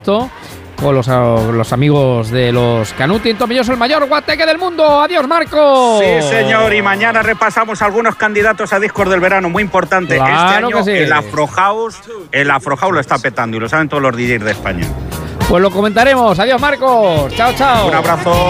con los amigos de los Canuti. Tomelloso, el mayor guateque del mundo. Adiós, Marco. Sí, señor, y mañana repasamos algunos candidatos a discos del verano, muy importante. Claro este año sí. el Afro House lo está petando y lo saben todos los DJs de España. Pues lo comentaremos. Adiós, Marcos. Chao, chao. Un abrazo.